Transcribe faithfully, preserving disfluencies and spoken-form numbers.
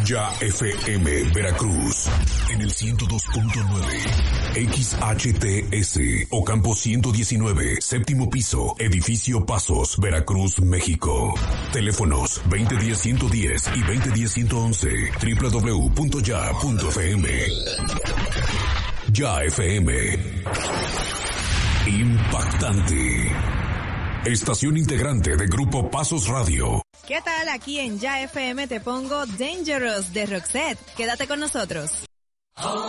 Ya F M Veracruz en el ciento dos punto nueve, X H T S Ocampo ciento diecinueve, séptimo piso, edificio Pasos, Veracruz, México. Teléfonos veinte diez ciento diez y veinte diez ciento once, doble u doble u doble u punto ya punto f m. Ya F M. Impactante. Estación integrante de Grupo Pasos Radio. ¿Qué tal? Aquí en Ya F M te pongo Dangerous de Roxette. Quédate con nosotros.